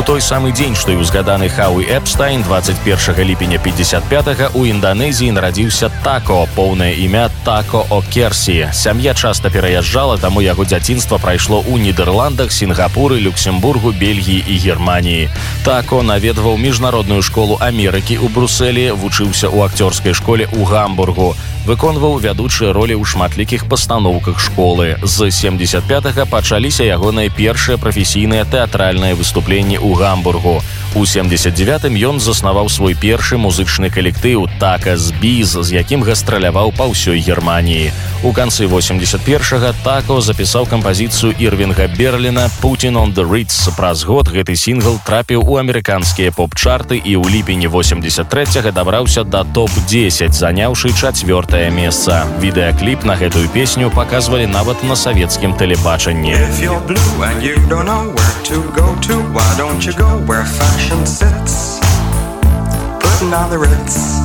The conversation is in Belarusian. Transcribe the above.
той самы дзень, што і узгаданы Хауі Эпстайн, 21 ліпеня 55-га у Інданезіі нарадзіўся Тако, поўнае імя Тако О'Керсі. Сям'я часта пераязджала, таму яго дзяцінства прайшло ў Нідерландах, Сінгапуры, Люксембургу, Бельгіі і Германіі. Тако наведваў міжнародную школу Амерыкі ў Брусэлі, вучыўся ў акцёрскай школе ў Гамбургу, выконваў вядучыя ролі ў шматлікіх пастаноўках школы. З 75-га пачаліся ягоныя першыя прафесійныя тэатральныя выступленні ў Гамбургу. У 79-м ён заснаваў свой першы музычны калектыў «Такас Біз», з якім гастраляваў па ўсёй Германіі. У канцы 81-га Тако запісаў кампазіцыю Ірвінга Берліна «Putting on the Ritz». Праз год гэты сінгл трапіў у амерыканскія поп-чарты і ў ліпені 83-га дабраўся да топ-10, заняўшы 4-е месца. Відэакліп на гэтую песню показвалі нават на савецкім тэлебачанні. If you're blue and you don't know where to go to, why don't you go where fashion sits? Putting on the Ritz.